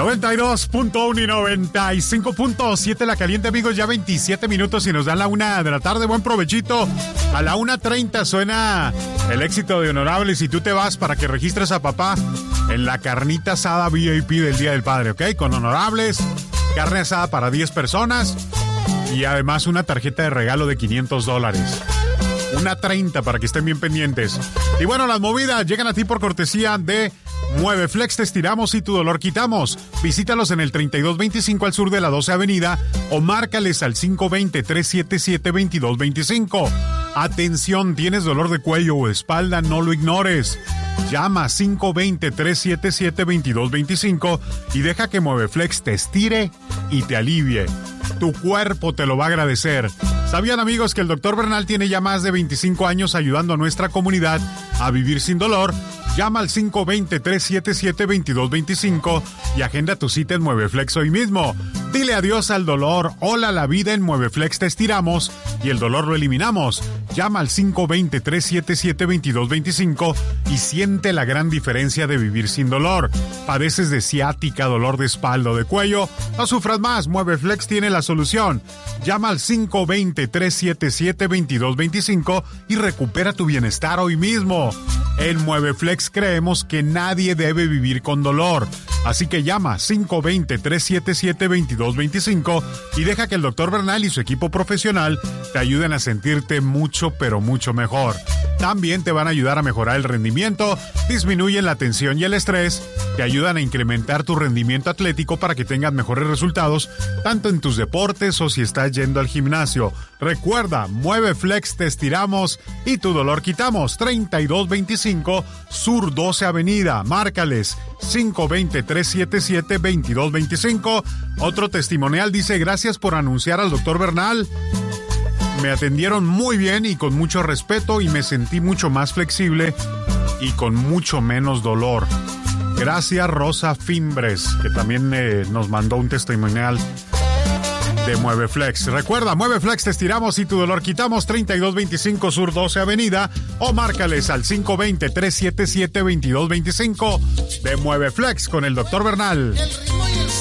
92.1 y 95.7 La Caliente, amigos, ya 27 minutos y nos dan la 1 de la tarde. Buen provechito. A la 1:30 suena el éxito de Honorables y tú te vas para que registres a papá en la carnita asada VIP del Día del Padre, ¿ok? Con Honorables, carne asada para 10 personas y además una tarjeta de regalo de $500. 1:30 para que estén bien pendientes. Y bueno, las movidas llegan a ti por cortesía de Mueveflex. Te estiramos y tu dolor quitamos. Visítalos en el 3225 al sur de la 12 Avenida o márcales al 520-377-2225. Atención, ¿tienes dolor de cuello o espalda? No lo ignores. Llama 520-377-2225 y deja que Mueveflex te estire y te alivie. Tu cuerpo te lo va a agradecer. ¿Sabían, amigos, que el Dr. Bernal tiene ya más de 25 años ayudando a nuestra comunidad a vivir sin dolor? Llama al 520-377-2225 y agenda tu cita en Mueveflex hoy mismo. Dile adiós al dolor. Hola a la vida. En Mueveflex te estiramos y el dolor lo eliminamos. Llama al 520-377-2225 y siente la gran diferencia de vivir sin dolor. ¿Padeces de ciática, dolor de espalda o de cuello? No sufras más. Mueveflex tiene la solución. Llama al 520-377-2225 y recupera tu bienestar hoy mismo. En Mueveflex creemos que nadie debe vivir con dolor. Así que llama 520-377-2225 y deja que el Dr. Bernal y su equipo profesional te ayuden a sentirte mucho, pero mucho mejor. También te van a ayudar a mejorar el rendimiento, disminuyen la tensión y el estrés, te ayudan a incrementar tu rendimiento atlético para que tengas mejores resultados, tanto en tus deportes o si estás yendo al gimnasio. Recuerda, Mueveflex te estiramos y tu dolor quitamos. 3225 Sur 12 Avenida. Márcales 520-377-2225. Otro testimonial dice: gracias por anunciar al Dr. Bernal. Me atendieron muy bien y con mucho respeto y me sentí mucho más flexible y con mucho menos dolor. Gracias, Rosa Fimbres, que también nos mandó un testimonial de Mueveflex. Recuerda, Mueveflex te estiramos y tu dolor quitamos. 3225 Sur 12 Avenida o márcales al 520-377-2225 de Mueveflex con el Dr. Bernal. El ritmo y